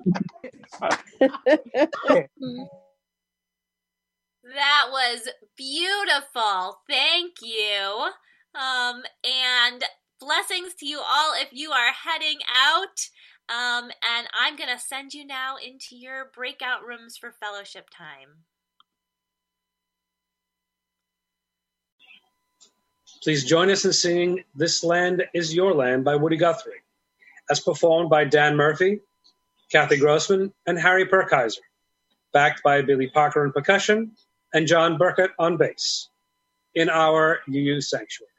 That was beautiful. Thank you. And blessings to you all if you are heading out. And I'm going to send you now into your breakout rooms for fellowship time. Please join us in singing This Land Is Your Land by Woody Guthrie, as performed by Dan Murphy, Kathy Grossman, and Harry Perkaiser, backed by Billy Parker on percussion and John Burkett on bass, in our UU Sanctuary.